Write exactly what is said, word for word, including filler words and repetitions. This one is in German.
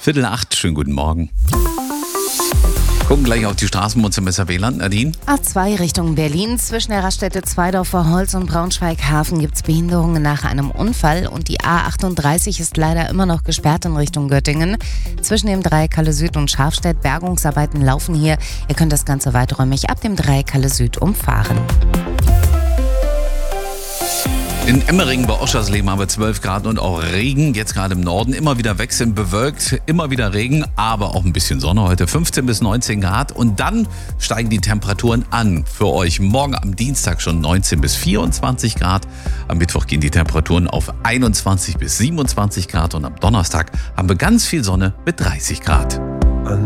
Viertel nach acht, schönen guten Morgen. Gucken gleich auf die Straßen zum S R W-Land. Nadine? A zwei Richtung Berlin. Zwischen der Raststätte Zweidorfer Holz und Braunschweig-Hafen gibt es Behinderungen nach einem Unfall. Und die A achtunddreißig ist leider immer noch gesperrt in Richtung Göttingen. Zwischen dem Dreieck Halle Süd und Schafstedt. Bergungsarbeiten laufen hier. Ihr könnt das Ganze weiträumig ab dem Dreieck Halle Süd umfahren. In Emmeringen bei Oschersleben haben wir zwölf Grad und auch Regen. Jetzt gerade im Norden immer wieder wechselnd bewölkt, immer wieder Regen, aber auch ein bisschen Sonne heute. fünfzehn bis neunzehn Grad und dann steigen die Temperaturen an für euch. Morgen am Dienstag schon neunzehn bis vierundzwanzig Grad. Am Mittwoch gehen die Temperaturen auf einundzwanzig bis siebenundzwanzig Grad und am Donnerstag haben wir ganz viel Sonne mit dreißig Grad.